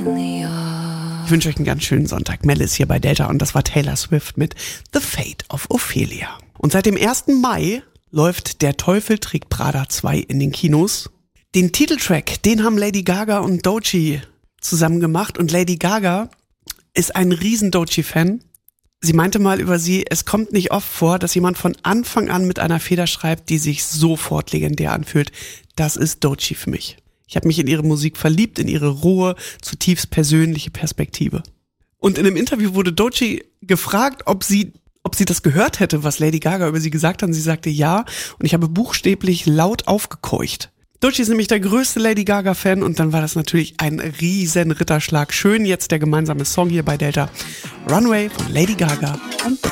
Ich wünsche euch einen ganz schönen Sonntag. Mel ist hier bei Delta und das war Taylor Swift mit The Fate of Ophelia. Und seit dem 1. Mai läuft Der Teufel trägt Prada 2 in den Kinos. Den Titeltrack, den haben Lady Gaga und Doechii zusammen gemacht und Lady Gaga ist ein riesen Doechii-Fan. Sie meinte mal über sie, es kommt nicht oft vor, dass jemand von Anfang an mit einer Feder schreibt, die sich sofort legendär anfühlt. Das ist Doechii für mich. Ich habe mich in ihre Musik verliebt, in ihre rohe, zutiefst persönliche Perspektive. Und in einem Interview wurde Doechii gefragt, ob sie das gehört hätte, was Lady Gaga über sie gesagt hat. Und sie sagte ja. Und ich habe buchstäblich laut aufgekeucht. Doechii ist nämlich der größte Lady Gaga-Fan. Und dann war das natürlich ein riesen Ritterschlag. Schön jetzt der gemeinsame Song hier bei Delta. Runway von Lady Gaga und